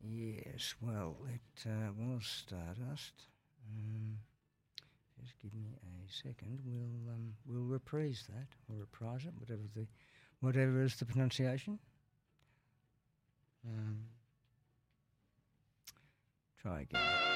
Yes, well, it was Stardust. Just give me a second. We'll reprise that or reprise it, whatever is the pronunciation. Try again.